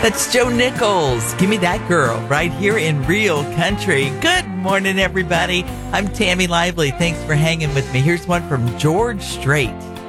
That's Joe Nichols. Give me that girl right here in Real Country. Good morning, everybody. I'm Tammy Lively. Thanks for hanging with me. Here's one from George Strait.